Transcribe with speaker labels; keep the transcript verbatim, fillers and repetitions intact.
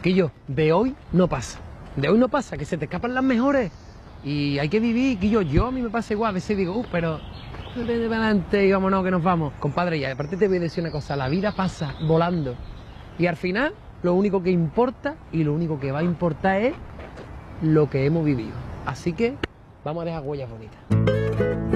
Speaker 1: Quillo, de hoy no pasa. De hoy no pasa, que se te escapan las mejores. Y hay que vivir, Quillo. Yo a mí me pasa igual. A veces digo, uh, pero... de adelante y vámonos que nos vamos. Compadre, y aparte te voy a decir una cosa. La vida pasa volando. Y al final, lo único que importa y lo único que va a importar es lo que hemos vivido. Así que vamos a dejar huellas bonitas.